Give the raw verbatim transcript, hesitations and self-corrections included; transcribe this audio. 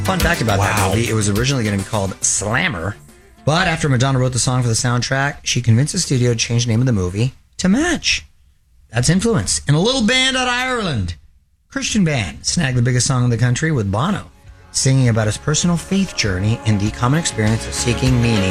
Fun fact about that Wow. movie, it was originally going to be called Slammer, but after Madonna wrote the song for the soundtrack, she convinced the studio to change the name of the movie to match. That's influence. And a little band out of Ireland, Christian band, snagged the biggest song in the country with Bono, singing about his personal faith journey and the common experience of seeking meaning